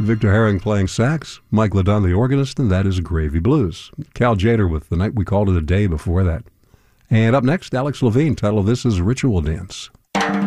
Victor Herring playing sax, Mike LeDun the organist, and that is Gravy Blues. Cal Tjader with The Night We Called It a Day before that. And up next, Alex Levine. Title of this is Ritual Dance.